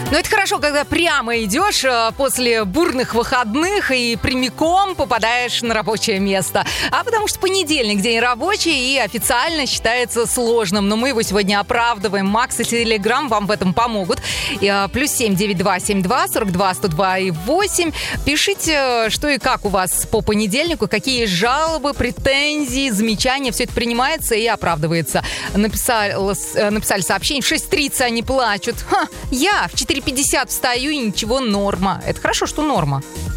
Но это хорошо, когда прямо идешь после бурных выходных и прямиком попадаешь на рабочее место. А потому что понедельник день рабочий и официально считается сложным. Но мы его сегодня оправдываем. Макс и Телеграм вам в этом помогут. +7 92 72 42 102 и 8. Пишите, что и как у вас по понедельнику, какие жалобы, претензии, замечания. Все это принимается и оправдывается. Написали сообщение. В 6:30 они плачут. Я в 4:50 встаю и ничего, норма. Это хорошо, что норма.